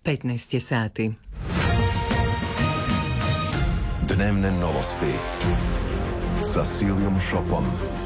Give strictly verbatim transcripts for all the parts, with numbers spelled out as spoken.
petnaest je sati. Dnevne novosti sa Silvijom Šopom.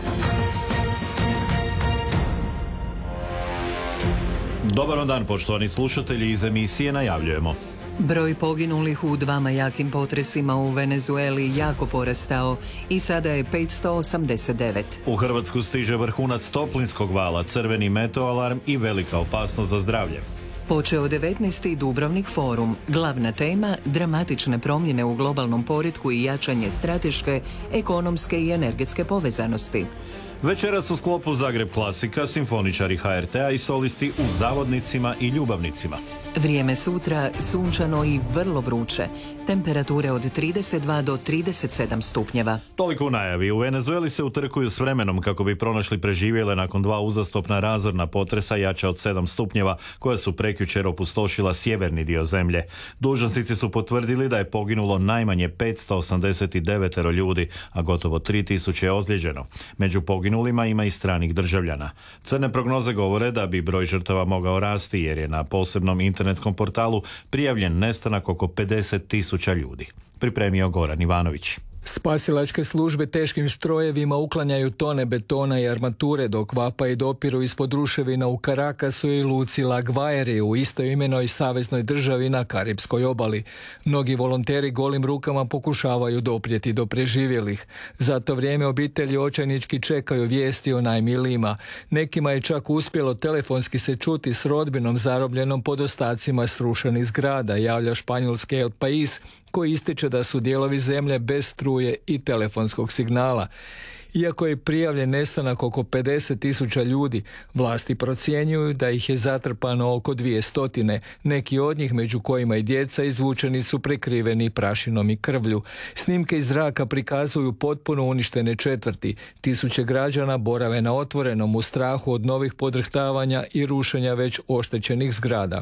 Dobar dan, poštovani slušatelji, iz emisije najavljujemo. Broj poginulih u dvama jakim potresima u Venezueli jako porastao i sada je petsto osamdeset devet. U Hrvatsku stiže vrhunac toplinskog vala, crveni meteoalarm i velika opasnost za zdravlje. Počeo devetnaesti Dubrovnik forum. Glavna tema dramatične promjene u globalnom poretku i jačanje strateške, ekonomske i energetske povezanosti. Večeras u sklopu Zagreb klasika, simfoničari ha er te a i solisti u Zavodnicima i Ljubavnicima. Vrijeme sutra sunčano i vrlo vruće. Temperature od trideset dva do trideset sedam stupnjeva. Toliko u najavi. U Venezueli se utrkuju s vremenom kako bi pronašli preživjele nakon dva uzastopna razorna potresa jača od sedam stupnjeva koja su prekjučer opustošila sjeverni dio zemlje. Dužnosnici su potvrdili da je poginulo najmanje petsto osamdeset devet ljudi, a gotovo tri tisuće je ozlijeđeno. Među poginulima ima i stranih državljana. Crne prognoze govore da bi broj žrtava mogao rasti jer je na posebnom internetskom portalu prijavljen nestanak oko pedeset tisuća ljudi. Pripremio Goran Ivanović. Spasilačke službe teškim strojevima uklanjaju tone betona i armature dok vapaj dopiru ispod ruševina u Caracasu i luci La Guaira u istoimenoj saveznoj državi na Karipskoj obali. Mnogi volonteri golim rukama pokušavaju doprijeti do preživjelih. Za to vrijeme obitelji očajnički čekaju vijesti o najmilijima. Nekima je čak uspjelo telefonski se čuti s rodbinom zarobljenom pod ostacima srušenih zgrada, javlja španjolski El País, koji ističe da su dijelovi zemlje bez struje i telefonskog signala. Iako je prijavljen nestanak oko pedeset tisuća ljudi, vlasti procjenjuju da ih je zatrpano oko dvije stotine. Neki od njih, među kojima i djeca, izvučeni su prekriveni prašinom i krvlju. Snimke iz zraka prikazuju potpuno uništene četvrti. Tisuće građana borave na otvorenom u strahu od novih podrhtavanja i rušenja već oštećenih zgrada.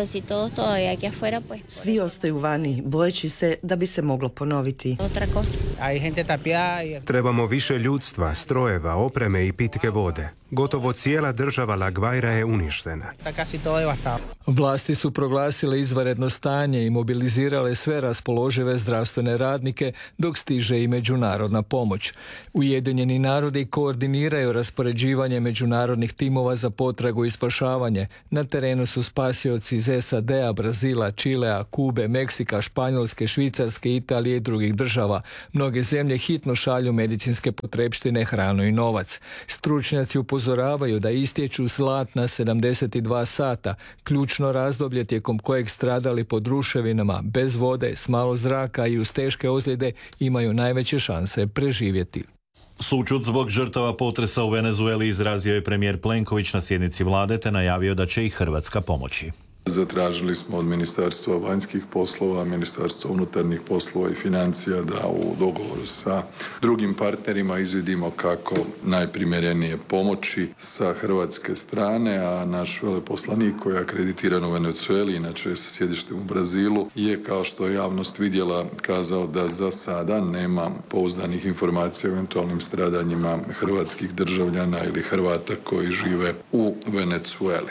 Svi ostaju vani, bojeći se da bi se moglo ponoviti. Trebamo više ljudi, strojeva, opreme i pitke vode. Gotovo cijela država La Guaira je uništena. Vlasti su proglasile izvanredno stanje i mobilizirale sve raspoložive zdravstvene radnike dok stiže i međunarodna pomoć. Ujedinjeni narodi koordiniraju raspoređivanje međunarodnih timova za potragu i spašavanje. Na terenu su spasioci iz es a de a, Brazila, Čilea, Kube, Meksika, Španjolske, Švicarske, Italije i drugih država. Mnoge zemlje hitno šalju medicinske potrebštine, hranu i novac. Stručnjaci upozoravaju da istječu zlatna sedamdeset dva sata, ključno razdoblje tijekom kojeg stradali pod ruševinama, bez vode, s malo zraka i uz teške ozljede imaju najveće šanse preživjeti. Sućut zbog žrtava potresa u Venezueli izrazio je premijer Plenković na sjednici vlade te najavio da će i Hrvatska pomoći. Zatražili smo od Ministarstva vanjskih poslova, Ministarstva unutarnjih poslova i financija da u dogovoru sa drugim partnerima izvidimo kako najprimjerenije pomoći sa hrvatske strane, a naš veleposlanik koji je akreditiran u Venezueli, inače sa sjedištem u Brazilu, je kao što je javnost vidjela kazao da za sada nema pouzdanih informacija o eventualnim stradanjima hrvatskih državljana ili Hrvata koji žive u Venezueli.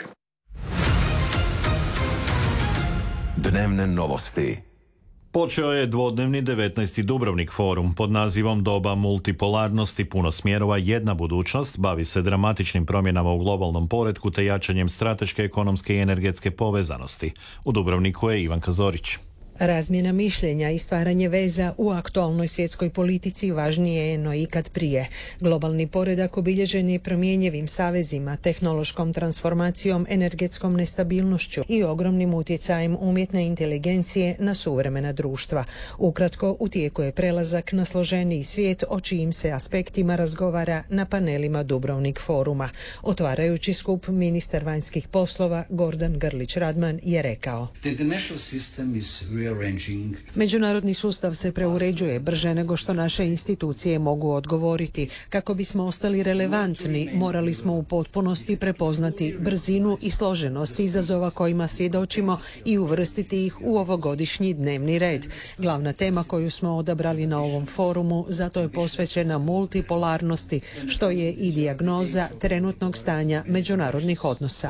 Dnevne novosti. Počeo je dvodnevni devetnaesti Dubrovnik forum pod nazivom Doba multipolarnosti, puno smjerova, jedna budućnost. Bavi se dramatičnim promjenama u globalnom poretku te jačanjem strateške, ekonomske i energetske povezanosti. U Dubrovniku je Ivanka Zorić. Razmjena mišljenja i stvaranje veza u aktualnoj svjetskoj politici važnije je no ikad prije. Globalni poredak obilježen je promjenjivim savezima, tehnološkom transformacijom, energetskom nestabilnošću i ogromnim utjecajem umjetne inteligencije na suvremena društva. Ukratko, u tijeku je prelazak na složeniji svijet o čijim se aspektima razgovara na panelima Dubrovnik foruma. Otvarajući skup, ministar vanjskih poslova Gordan Grlić Radman je rekao: The international system is Međunarodni sustav se preuređuje brže nego što naše institucije mogu odgovoriti. Kako bismo ostali relevantni, morali smo u potpunosti prepoznati brzinu i složenost izazova kojima svjedočimo i uvrstiti ih u ovogodišnji dnevni red. Glavna tema koju smo odabrali na ovom forumu zato je posvećena multipolarnosti, što je i dijagnoza trenutnog stanja međunarodnih odnosa.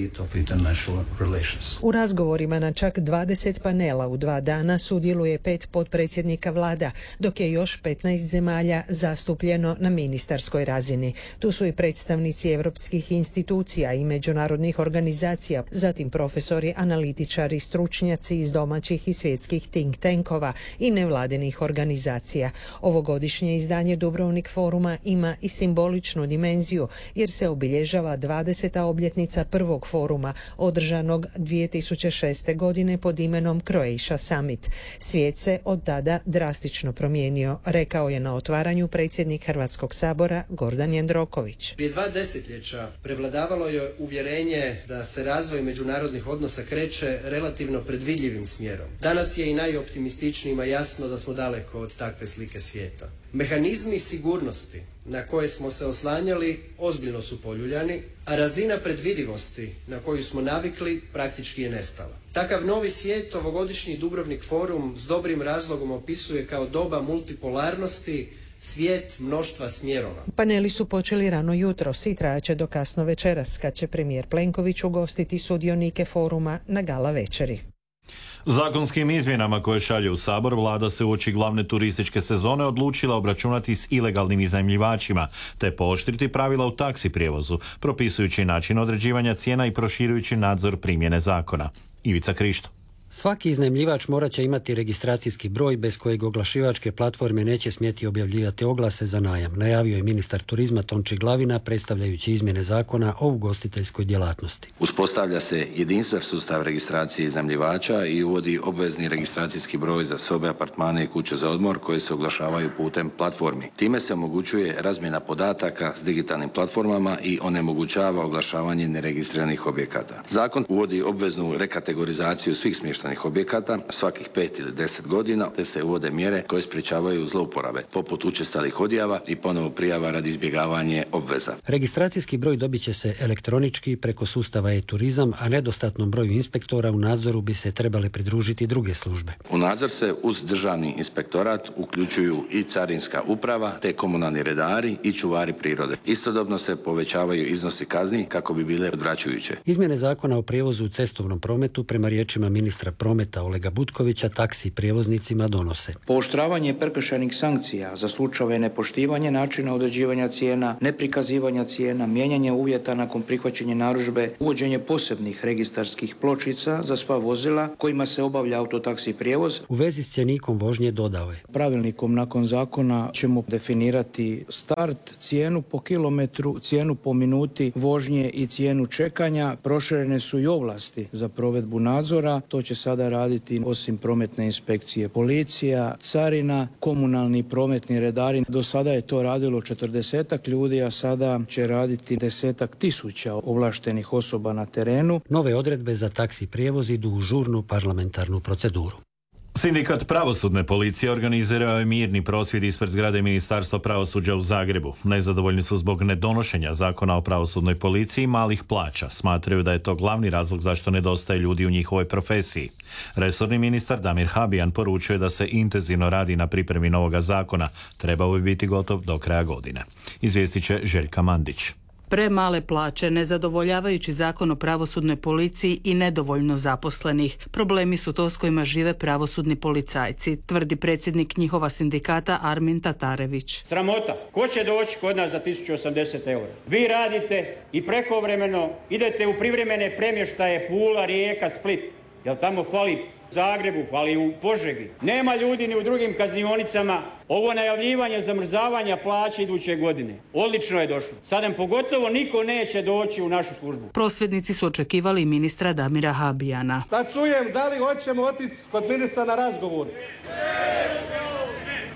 U razgovorima na čak dvadeset panela u dva dana sudjeluje pet potpredsjednika vlada, dok je još petnaest zemalja zastupljeno na ministarskoj razini. Tu su i predstavnici europskih institucija i međunarodnih organizacija, zatim profesori, analitičari, stručnjaci iz domaćih i svjetskih think tankova i nevladinih organizacija. Ovogodišnje izdanje Dubrovnik foruma ima i simboličnu dimenziju, jer se obilježava dvadeseta obljetnica prvog foruma, održanog dvije tisuće šeste. godine pod imenom Croatia Summit. Svijet se od tada drastično promijenio, rekao je na otvaranju predsjednik Hrvatskog sabora Gordan Jandroković. Prije dva desetljeća prevladavalo je uvjerenje da se razvoj međunarodnih odnosa kreće relativno predvidljivim smjerom. Danas je i najoptimističnijima jasno da smo daleko od takve slike svijeta. Mehanizmi sigurnosti na koje smo se oslanjali ozbiljno su poljuljani, a razina predvidivosti na koju smo navikli praktički je nestala. Takav novi svijet ovogodišnji Dubrovnik forum s dobrim razlogom opisuje kao doba multipolarnosti, svijet mnoštva smjerova. Paneli su počeli rano jutros i trajaće do kasno večeras, kad će premijer Plenković ugostiti sudionike foruma na gala večeri. Zakonskim izmjenama koje šalje u Sabor, vlada se uoči glavne turističke sezone odlučila obračunati s ilegalnim iznajmljivačima te pooštriti pravila u taksi prijevozu, propisujući način određivanja cijena i proširujući nadzor primjene zakona. Ivica Krišto. Svaki iznajmljivač morat će imati registracijski broj bez kojeg oglašivačke platforme neće smjeti objavljivati oglase za najam, najavio je ministar turizma Tonči Glavina predstavljajući izmjene zakona o ugostiteljskoj djelatnosti. Uspostavlja se jedinstven sustav registracije iznajmljivača i uvodi obvezni registracijski broj za sobe, apartmane i kuće za odmor koje se oglašavaju putem platformi. Time se omogućuje razmjena podataka s digitalnim platformama i onemogućava oglašavanje neregistriranih objekata. Zakon uvodi obveznu rekategorizaciju svih smještajnih objekata svakih pet ili deset godina, te se uvode mjere koje sprječavaju zlouporabe, poput učestalih odjava i ponovo prijava radi izbjegavanja obveza. Registracijski broj dobit će se elektronički preko sustava e-turizam, a nedostatnom broju inspektora u nadzoru bi se trebale pridružiti druge službe. U nadzor se uz državni inspektorat uključuju i carinska uprava, te komunalni redari i čuvari prirode. Istodobno se povećavaju iznosi kazni kako bi bile odvraćajuće. Izmjene zakona o prijevozu u cestovnom prometu prema riječima ministra prometa Olega Butkovića taksi prijevoznicima donose pooštravanje prekršajnih sankcija za slučajeve nepoštivanja načina određivanja cijena, neprikazivanja cijena, mijenjanje uvjeta nakon prihvaćanja narudžbe, uvođenje posebnih registarskih pločica za sva vozila kojima se obavlja autotaksi prijevoz. U vezi s cjenikom vožnje dodao je: pravilnikom nakon zakona ćemo definirati start, cijenu po kilometru, cijenu po minuti vožnje i cijenu čekanja. Proširene su i ovlasti za provedbu nadzora. To će sada raditi osim prometne inspekcije policija, carina, komunalni prometni redari. Do sada je to radilo četrdesetak ljudi, a sada će raditi desetak tisuća ovlaštenih osoba na terenu. Nove odredbe za taksi prijevoz idu u žurnu parlamentarnu proceduru. Sindikat pravosudne policije organizirao je mirni prosvjed ispred zgrade Ministarstva pravosuđa u Zagrebu. Nezadovoljni su zbog nedonošenja zakona o pravosudnoj policiji i malih plaća. Smatraju da je to glavni razlog zašto nedostaje ljudi u njihovoj profesiji. Resorni ministar Damir Habijan poručuje da se intenzivno radi na pripremi novoga zakona. Trebao bi biti gotov do kraja godine. Izvijestit će Željka Mandić. Premale plaće, nezadovoljavajući zakon o pravosudnoj policiji i nedovoljno zaposlenih. Problemi su to s kojima žive pravosudni policajci, tvrdi predsjednik njihova sindikata Armin Tatarević. Sramota. Ko će doći kod nas za tisuću osamdeset eura? Vi radite i prekovremeno idete u privremene premještaje Pula, Rijeka, Split. Jel tamo fali u Zagrebu, fali u Požegi. Nema ljudi ni u drugim kaznionicama. Ovo najavljivanje zamrzavanja plaće iduće godine odlično je došlo. Sad nam pogotovo niko neće doći u našu službu. Prosvjednici su očekivali ministra Damira Habijana. Da čujem da li hoćemo otići kod ministra na razgovor.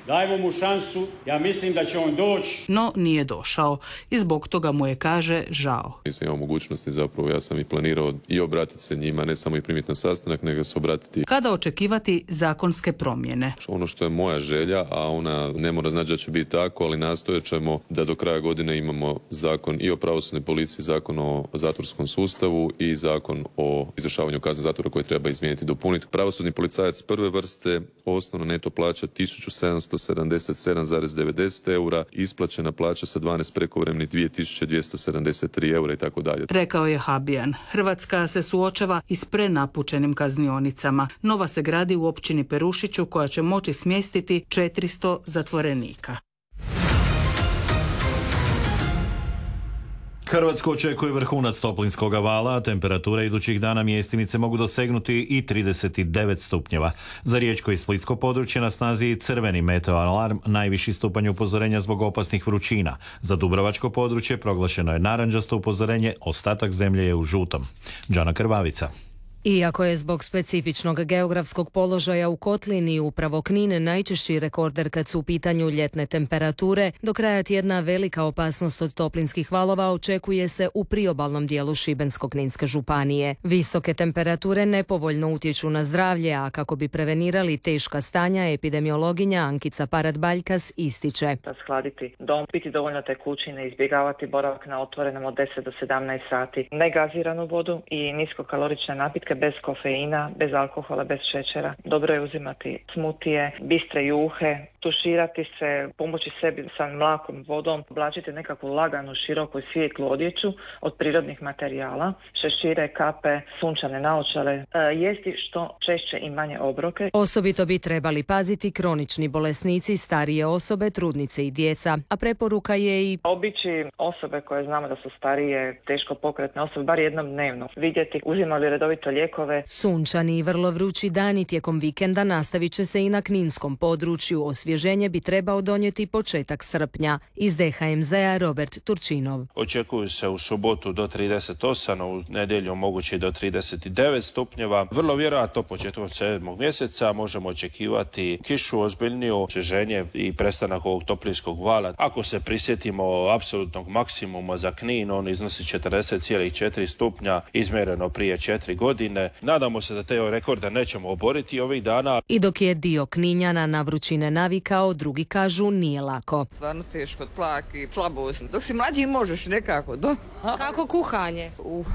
dajmo mu šansu, ja mislim da će on doći. No nije došao i zbog toga mu je, kaže, žao. Nisam imao mogućnosti, zapravo ja sam i planirao i obratiti se njima, ne samo i primiti na sastanak, nego se obratiti. Kada očekivati zakonske promjene? Ono što je moja želja, a ona ne mora znači da će biti tako, ali nastojat ćemo da do kraja godine imamo zakon i o pravosudnoj policiji, zakon o zatvorskom sustavu i zakon o izvršavanju kazne zatvora koje treba izmijeniti i dopuniti. Pravosudni policajac prve vrste, osnovna neto plaća tisuću sedamsto sedamdeset sedam zarez devedeset eura, isplaćena plaća sa dvanaest prekovremenih dvije tisuće dvjesto sedamdeset tri eura i tako dalje. Rekao je Habijan. Hrvatska se suočava i s prenapučenim kaznionicama. Nova se gradi u općini Perušiću koja će moći smjestiti četiristo zatvorenika. Hrvatsku očekuje vrhunac toplinskog vala, a temperature idućih dana mjestimice mogu dosegnuti i trideset devet stupnjeva. Za riječko i splitsko područje na snazi je crveni meteo alarm, najviši stupanj upozorenja zbog opasnih vrućina. Za dubrovačko područje proglašeno je narančasto upozorenje, ostatak zemlje je u žutom. Đana Krvavica. Iako je zbog specifičnog geografskog položaja u kotlini upravo Knin najčešći rekorder kad su u pitanju ljetne temperature, do kraja tjedna velika opasnost od toplinskih valova očekuje se u priobalnom dijelu Šibensko-kninske županije. Visoke temperature nepovoljno utječu na zdravlje, a kako bi prevenirali teška stanja, epidemiologinja Ankica Parat-Baljkas ističe. Shladiti dom, piti dovoljno tekućine, izbjegavati boravak na otvorenom od deset do sedamnaest sati, negaziranu vodu i niskokalorične napitke bez kofeina, bez alkohola, bez šećera. Dobro je uzimati smutije, bistre juhe, tuširati se, pomoći sebi sa mlakom vodom, oblačiti nekakvu laganu, široku i svijetlu odjeću od prirodnih materijala, šešire, kape, sunčane naočale, e, jesti što češće i manje obroke. Osobito bi trebali paziti kronični bolesnici, starije osobe, trudnice i djeca, a preporuka je i obići osobe koje znamo da su starije, teško pokretne osobe, bar jednom dnevno, vidjeti uzimali redovito lijekove. Sunčani i vrlo vrući dani tijekom vikenda nastavit će se i na kninskom području. Osvježenje bi trebao donijeti početak srpnja. Iz D H M Z-a Robert Turčinov. Očekuju se u subotu do trideset osam, a u nedjelju moguće do trideset devet stupnjeva. Vrlo vjerojatno početkom sedmog mjeseca možemo očekivati kišu, ozbiljniju, osvježenje i prestanak ovog toplinskog vala. Ako se prisjetimo apsolutnog maksimuma za Knin, on iznosi četrdeset zarez četiri stupnja, izmjereno prije četiri godine. Nadamo se da te rekorde nećemo oboriti ovih dana. I dok je dio Kninjana na vrućine navikao, drugi kažu nije lako. Stvarno teško, tlak i slabost. Dok si mlađi možeš nekako. Do... Kako kuhanje? Uh,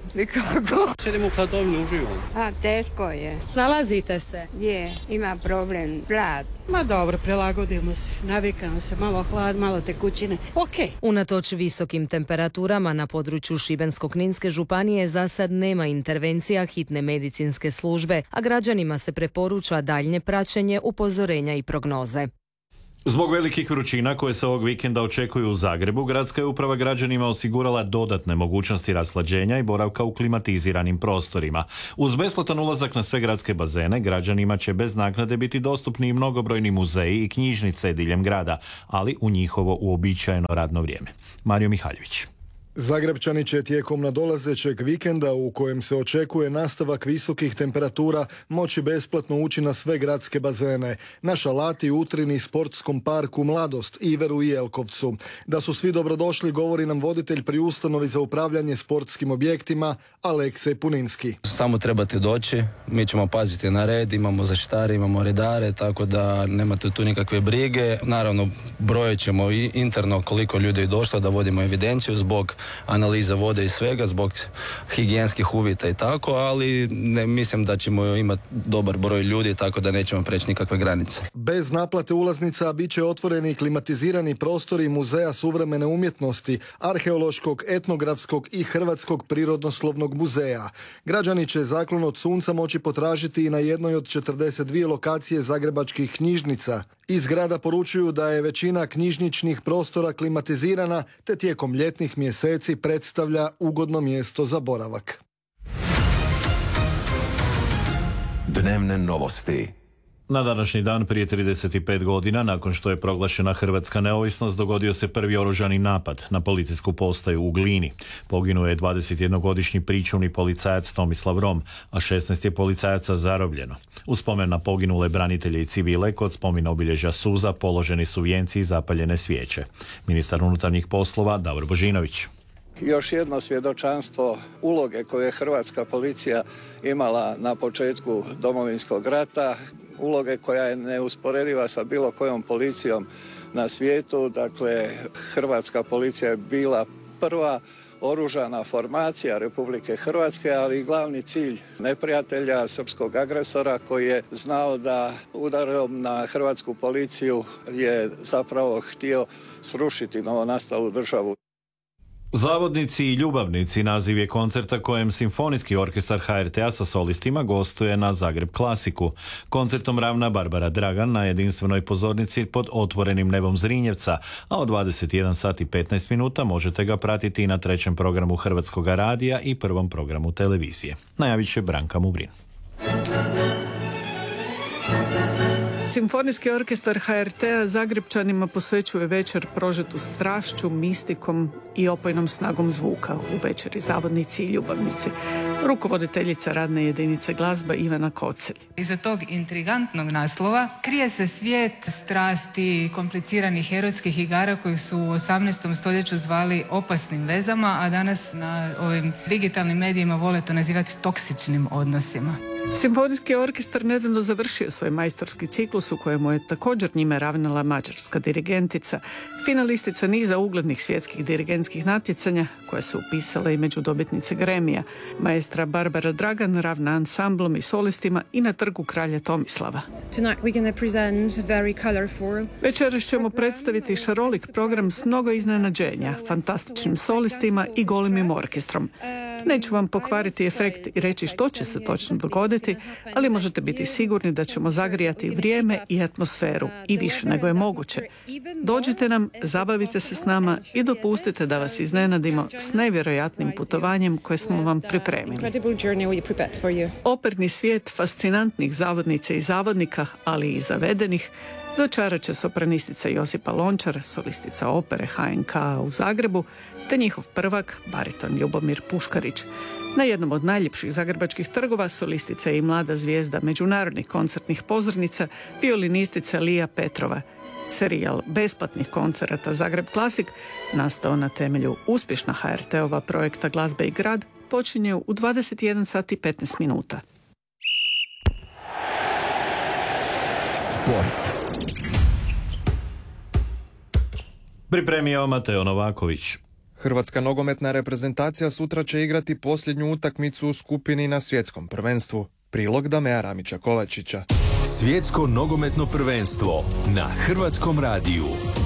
nikako. Sjedim u hladovini, uživam. A, teško je. Snalazite se? Je, ima problem, glad. Ma dobro, prilagodimo se, navikamo se, malo hlad, malo tekućine, okej. Unatoč visokim temperaturama na području Šibensko-kninske županije za sad nema intervencija hitne medicinske službe, a građanima se preporuča daljnje praćenje, upozorenja i prognoze. Zbog velikih vrućina koje se ovog vikenda očekuju u Zagrebu, gradska je uprava građanima osigurala dodatne mogućnosti rashlađenja i boravka u klimatiziranim prostorima. Uz besplatan ulazak na sve gradske bazene, građanima će bez naknade biti dostupni i mnogobrojni muzeji i knjižnice diljem grada, ali u njihovo uobičajeno radno vrijeme. Mario Mihaljević. Zagrebčani će tijekom nadolazećeg vikenda u kojem se očekuje nastavak visokih temperatura moći besplatno ući na sve gradske bazene, na Šalati, Utrini, Sportskom parku Mladost, Iveru i Jelkovcu. Da su svi dobrodošli govori nam voditelj pri ustanovi za upravljanje sportskim objektima Aleksej Puninski. Samo trebate doći, mi ćemo paziti na red, imamo zaštitare, imamo redare, tako da nemate tu nikakve brige. Naravno, brojit ćemo i interno koliko ljudi je došlo da vodimo evidenciju zbog analiza vode i svega, zbog higijenskih uvjeta i tako, ali ne mislim da ćemo imati dobar broj ljudi, tako da nećemo preći nikakve granice. Bez naplate ulaznica bit će otvoreni klimatizirani prostori Muzeja suvremene umjetnosti, Arheološkog, etnografskog i Hrvatskog prirodoslovnog muzeja. Građani će zaklon od sunca moći potražiti i na jednoj od četrdeset dvije lokacije zagrebačkih knjižnica. Iz grada poručuju da je većina knjižničnih prostora klimatizirana, te tijekom ljetnih mjeseci predstavlja ugodno mjesto za boravak. Dnevne novosti. Na današnji dan prije trideset pet godina, nakon što je proglašena hrvatska neovisnost, dogodio se prvi oružani napad na policijsku postaju u Glini. Poginuo je dvadesetjednogodišnji pričuvni policajac Tomislav Rom, a šesnaest je policajaca zarobljeno. U spomen na poginule branitelje i civile kod spomena obilježja suza položeni su vijenci i zapaljene svijeće. Ministar unutarnjih poslova Davor Božinović. Još jedno svjedočanstvo uloge koje je hrvatska policija imala na početku Domovinskog rata, uloge koja je neusporediva sa bilo kojom policijom na svijetu. Dakle, hrvatska policija je bila prva oružana formacija Republike Hrvatske, ali i glavni cilj neprijatelja, srpskog agresora, koji je znao da udarom na hrvatsku policiju je zapravo htio srušiti novonastalu državu. Zavodnici i ljubavnici naziv je koncerta kojem Simfonijski orkestar ha er te a sa solistima gostuje na Zagreb Klasiku. Koncertom ravna Barbara Dragan na jedinstvenoj pozornici pod otvorenim nebom Zrinjevca, a od dvadeset jedan sat i petnaest minuta možete ga pratiti i na trećem programu Hrvatskog radija i prvom programu televizije. Najavit će Branka Mubrin. Simfonijski orkestar ha er te a Zagrepčanima posvećuje večer prožetu strašću, mistikom i opojnom snagom zvuka u večeri Zavodnici i ljubavnici. Rukovoditeljica radne jedinice glazba Ivana Kocelj. Iza tog intrigantnog naslova krije se svijet strasti, kompliciranih erotskih igara koji su u osamnaestom stoljeću zvali opasnim vezama, a danas na ovim digitalnim medijima vole to nazivati toksičnim odnosima. Simfonijski orkestar nedavno završio svoj majstorski ciklus u kojemu je također njime ravnala mađarska dirigentica, finalistica niza uglednih svjetskih dirigentskih natjecanja koje su upisale i među dobitnice Gremija. Maestra Barbara Dragan ravna ansamblom i solistima i na trgu kralja Tomislava. Večeras ćemo predstaviti šarolik program s mnogo iznenađenja, fantastičnim solistima i golemim orkestrom. Neću vam pokvariti efekt i reći što će se točno dogoditi, ali možete biti sigurni da ćemo zagrijati vrijeme i atmosferu i više nego je moguće. Dođite nam, zabavite se s nama i dopustite da vas iznenadimo s nevjerojatnim putovanjem koje smo vam pripremili. Operni svijet fascinantnih zavodnica i zavodnika, ali i zavedenih, dočarat će sopranistica Josipa Lončar, solistica opere ha en ka u Zagrebu, te njihov prvak, bariton Ljubomir Puškarić. Na jednom od najljepših zagrebačkih trgova solistica je i mlada zvijezda međunarodnih koncertnih pozornica, violinistica Lija Petrova. Serijal besplatnih koncerata Zagreb Klasik, nastao na temelju uspješna ha er te ova projekta Glazba i grad, počinje u dvadeset jedan sat i petnaest minuta. Sport. Pripremio Mateo Novaković. Hrvatska nogometna reprezentacija sutra će igrati posljednju utakmicu u skupini na svjetskom prvenstvu. Prilog Damea Ramića Kovačića. Svjetsko nogometno prvenstvo na Hrvatskom radiju.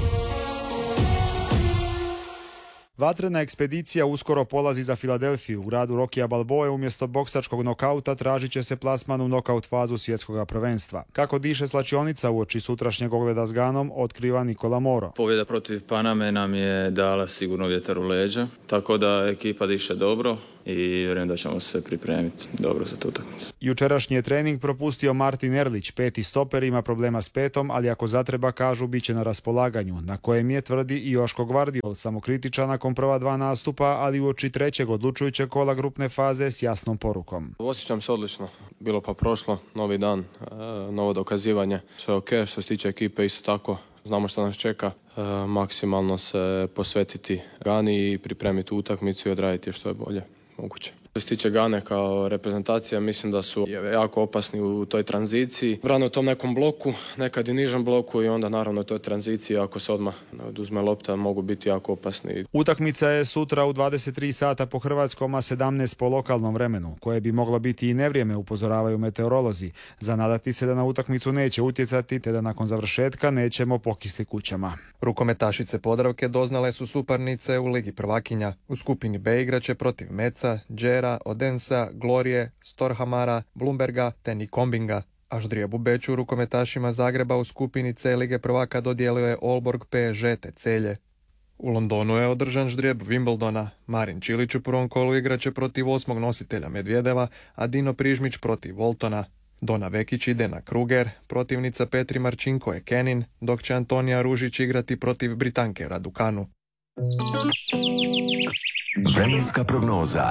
Vatrena ekspedicija uskoro polazi za Filadelfiju. U gradu Rokija Balboe umjesto boksačkog nokauta tražit će se plasman u nokaut fazu svjetskog prvenstva. Kako diše slačionica uoči sutrašnjeg ogleda s Ganom, otkriva Nikola Moro. Pobjeda protiv Paname nam je dala sigurno vjetar u leđa, tako da ekipa diše dobro i vjerujem da ćemo se pripremiti dobro za tu utakmicu. Jučerašnji je trening propustio Martin Erlić, peti stoper, ima problema s petom, ali ako zatreba, kažu, bit će na raspolaganju, na kojem je, tvrdi i Joško Gvardiol, samokritičan nakon prva dva nastupa, ali uoči trećeg odlučujućeg kola grupne faze s jasnom porukom. Osjećam se odlično, bilo pa prošlo, novi dan, novo dokazivanje, sve ok, što se tiče ekipe isto tako. Znamo što nas čeka, e, maksimalno se posvetiti Gani i pripremiti utakmicu i odraditi što je bolje moguće. Što se tiče Gane kao reprezentacija, mislim da su jako opasni u toj tranziciji. Brane u tom nekom bloku, nekad i nižem bloku i onda naravno u toj tranziciji ako se odmah oduzme lopta mogu biti jako opasni. Utakmica je sutra u dvadeset tri sata po hrvatskom, a sedamnaest po lokalnom vremenu, koje bi moglo biti i nevrijeme, upozoravaju meteorolozi. Zanadati se da na utakmicu neće utjecati, te da nakon završetka nećemo pokisli kućama. Rukometašice Podravke doznale su suparnice u Ligi prvakinja. U skupini B igraće protiv Meca, Đera, Odensa, Glorije, Storhamara, Blumberga te Nikombinga. A ždrijebu Beču rukometašima Zagreba u skupini C Lige prvaka dodijelio je Aalborg, P S G te Celje. U Londonu je održan ždrijeb Wimbledona. Marin Čilić u prvom kolu igraće protiv osmog nositelja Medvedeva, a Dino Prižmić protiv Voltona. Dona Vekić ide na Kruger, protivnica Petri Marčinko je Kenin, dok će Antonija Ružić igrati protiv Britanke Raducanu. Vremenska prognoza.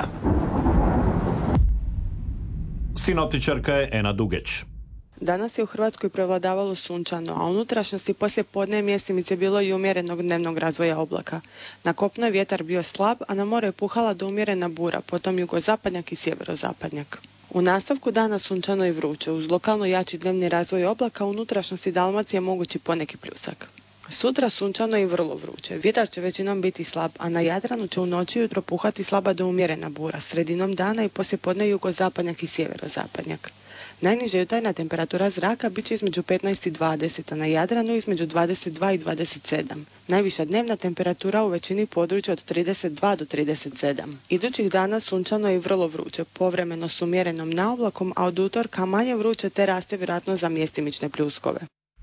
Sinoptičarka je Ena Dugeć. Danas je u Hrvatskoj prevladavalo sunčano, a u unutrašnjosti poslije podne mjestimice bilo i umjerenog dnevnog razvoja oblaka. Na kopnu je vjetar bio slab, a na more je puhala do umjerena bura, potom jugozapadnjak i sjeverozapadnjak. U nastavku dana sunčano i vruće, uz lokalno jači dnevni razvoj oblaka u unutrašnjosti Dalmacije mogući poneki pljusak. Sutra sunčano i vrlo vruće. Vjetar će većinom biti slab, a na Jadranu će u noći jutro puhati slaba do umjerena bura, sredinom dana i poslijepodne jugozapadnjak i sjeverozapadnjak. Najniža jutarnja temperatura zraka bit će između petnaest i dvadeset, a na Jadranu između dvadeset dva i dvadeset sedam. Najviša dnevna temperatura u većini područja od trideset dva do trideset sedam. Idućih dana sunčano i vrlo vruće, povremeno s umjerenom naoblakom, a od utorka manje vruće te raste vjerojatno za mjestimične pljuskove.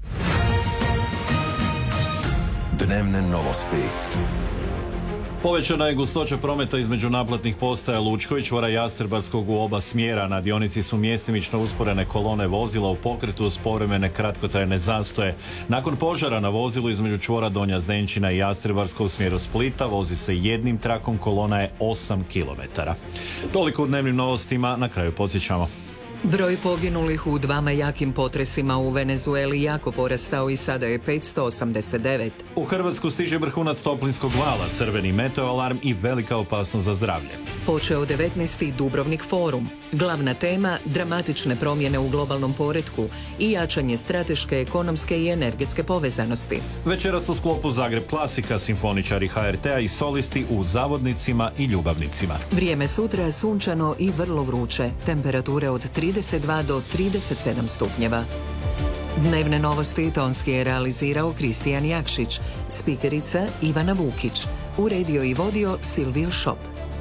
Dnevne novosti. Povećana je gustoća prometa između naplatnih postaja Lučko i čvora Jastrebarskog u oba smjera. Na dionici su mjestimično usporene kolone vozila u pokretu uz povremene kratkotrajne zastoje. Nakon požara na vozilu između čvora Donja Zdenčina i Jastrebarskog u smjeru Splita vozi se jednim trakom, kolona je osam kilometara. Toliko u dnevnim novostima, na kraju podsjećamo. Broj poginulih u dvama jakim potresima u Venezueli jako porastao i sada je petsto osamdeset devet. U Hrvatsku stiže vrhunac toplinskog vala, crveni meteoalarm i velika opasnost za zdravlje. Počeo devetnaesti Dubrovnik forum. Glavna tema dramatične promjene u globalnom poretku i jačanje strateške, ekonomske i energetske povezanosti. Večeras u sklopu Zagreb klasika, simfoničari ha er te a i solisti u Zavodnicima i Ljubavnicima. Vrijeme sutra sunčano i vrlo vruće. Temperature od trideset dva do trideset sedam stupnjeva. Dnevne novosti tonski je realizirao Kristijan Jakšić, spikerica Ivana Vukić, uredio i vodio Silvio Šop.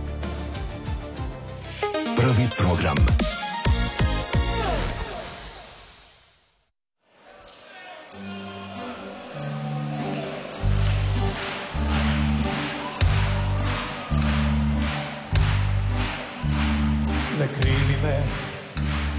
Prvi program. Ne krivi me